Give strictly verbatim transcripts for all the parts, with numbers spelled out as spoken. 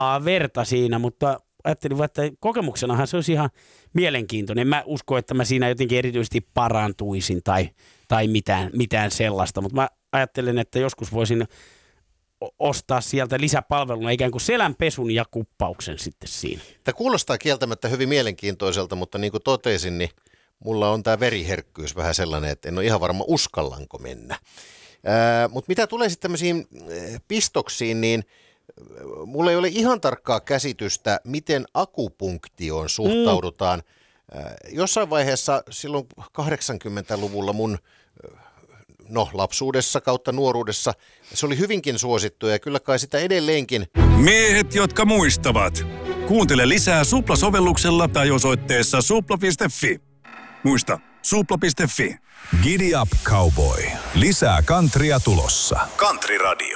verta siinä, mutta ajattelin, että kokemuksenahan se olisi ihan mielenkiintoinen. Mä usko, että mä siinä jotenkin erityisesti parantuisin tai, tai mitään, mitään sellaista, mutta mä ajattelen, että joskus voisin ostaa sieltä lisäpalveluna ikään kuin selänpesun ja kuppauksen sitten siinä. Tämä kuulostaa kieltämättä hyvin mielenkiintoiselta, mutta niin kuin totesin, niin mulla on tämä veriherkkyys vähän sellainen, että en ole ihan varma uskallanko mennä. Ää, mutta mitä tulee sitten tämmöisiin pistoksiin, niin mulla ei ole ihan tarkkaa käsitystä, miten akupunktioon suhtaudutaan. Mm. Jossain vaiheessa silloin kahdeksankymmentäluvulla mun no, lapsuudessa kautta nuoruudessa se oli hyvinkin suosittu ja kyllä kai sitä edelleenkin. Miehet, jotka muistavat. Kuuntele lisää Supla-sovelluksella tai osoitteessa supla piste fi. Muista, supla piste fi. Giddy up, cowboy. Lisää countrya tulossa. Country Radio.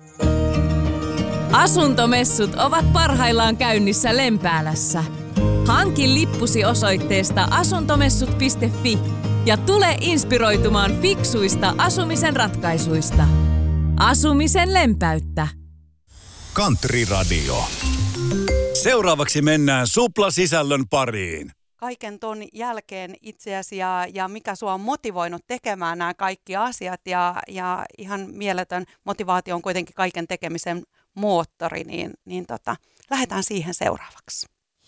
Asuntomessut ovat parhaillaan käynnissä Lempäälässä. Hanki lippusi osoitteesta asuntomessut piste fi ja tule inspiroitumaan fiksuista asumisen ratkaisuista. Asumisen lempeyttä. Country Radio. Seuraavaksi mennään Supla-sisällön pariin. Kaiken ton jälkeen itseäsi ja, ja mikä sua on motivoinut tekemään nämä kaikki asiat ja, ja ihan mieletön motivaatio on kuitenkin kaiken tekemisen moottori, niin, niin tota, lähdetään siihen seuraavaksi.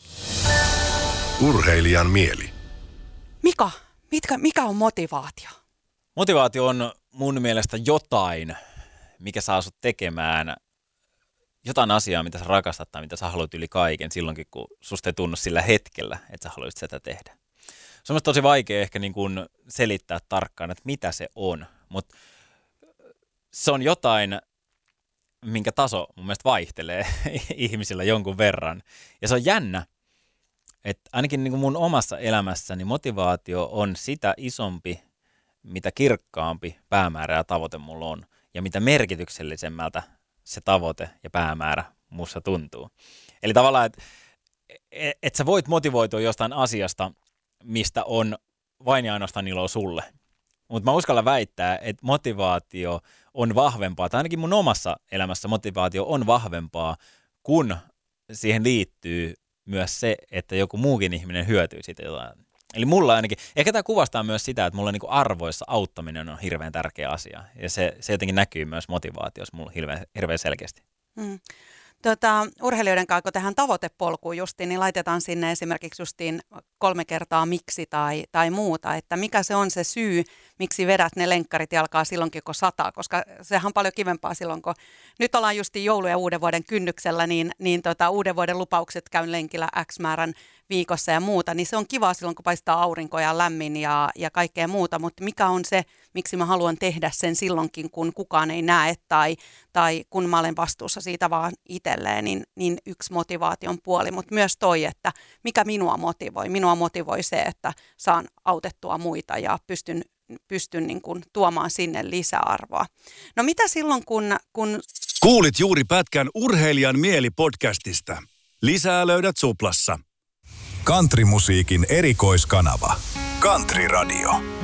Urheilijan mieli. Mika, mitkä, mikä on motivaatio? Motivaatio on mun mielestä jotain, mikä saa sut tekemään jotain asiaa, mitä sä rakastat tai mitä sä haluat yli kaiken silloinkin, kun susta ei tunnu sillä hetkellä, että sä haluaisit sitä tehdä. Se on tosi vaikea ehkä niin kuin selittää tarkkaan, että mitä se on, mutta se on jotain, minkä taso mun mielestä vaihtelee ihmisillä jonkun verran. Ja se on jännä, että ainakin niin kuin mun omassa elämässäni motivaatio on sitä isompi, mitä kirkkaampi päämäärä ja tavoite mulla on. Ja mitä merkityksellisemmältä se tavoite ja päämäärä musta tuntuu. Eli tavallaan, että et, et sä voit motivoitua jostain asiasta, mistä on vain ja ainoastaan iloa sulle. Mutta mä uskallan väittää, että motivaatio on vahvempaa, tai ainakin mun omassa elämässä motivaatio on vahvempaa, kun siihen liittyy myös se, että joku muukin ihminen hyötyy siitä jotain. Eli mulla ainakin, ehkä tämä kuvastaa myös sitä, että mulla niinku arvoissa auttaminen on hirveän tärkeä asia. Ja se, se jotenkin näkyy myös motivaatiossa mulla hirveän, hirveän selkeästi. Hmm. Tota, urheilijoiden kanssa, kun tehdään tavoitepolkuun justiin, niin laitetaan sinne esimerkiksi justiin kolme kertaa miksi tai, tai muuta, että mikä se on se syy, miksi vedät ne lenkkarit jalkaa silloinkin, kun sataa, koska sehän on paljon kivempaa silloin, kun nyt ollaan justiin joulu- ja uuden vuoden kynnyksellä, niin, niin tota, uuden vuoden lupaukset käyn lenkillä X määrän viikossa ja muuta, niin se on kivaa silloin, kun paistaa aurinko ja lämmin ja, ja kaikkea muuta, mutta mikä on se, miksi mä haluan tehdä sen silloinkin, kun kukaan ei näe tai, tai kun mä olen vastuussa siitä vaan itselleen, niin, niin yksi motivaation puoli, mutta myös toi, että mikä minua motivoi. Minua motivoi se, että saan autettua muita ja pystyn, pystyn niin kuin tuomaan sinne lisäarvoa. No mitä silloin, kun... kun... Kuulit juuri pätkän Urheilijan mieli podcastista. Lisää löydät Suplassa. Countrymusiikin erikoiskanava. Country Radio.